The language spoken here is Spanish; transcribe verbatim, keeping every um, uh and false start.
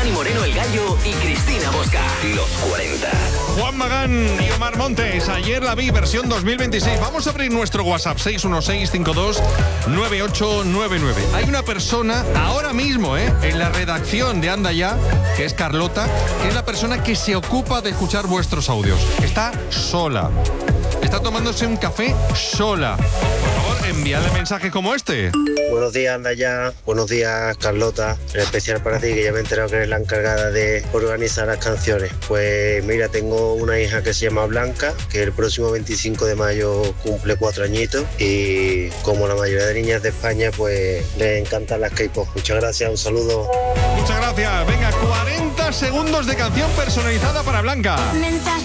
Dani Moreno el Gallo y Cristina Bosca. Los cuarenta. Juan Magán y Omar Montes. Ayer la vi, versión dos mil veintiséis. Vamos a abrir nuestro WhatsApp seis uno seis, cinco dos nueve ocho nueve nueve. Hay una persona ahora mismo, ¿eh? en la redacción de Anda Ya, que es Carlota, que es la persona que se ocupa de escuchar vuestros audios. Está sola. Está tomándose un café sola. Por favor, envíale mensajes como este. Buenos días, Anda Ya. Buenos días, Carlota. En especial para ti, que ya me he enterado que eres la encargada de organizar las canciones. Pues mira, tengo una hija que se llama Blanca, que el próximo veinticinco de mayo cumple cuatro añitos. Y como la mayoría de niñas de España, pues les encantan las K-pop. Muchas gracias, un saludo. Muchas gracias. Venga, cuarenta segundos de canción personalizada para Blanca. Mensaje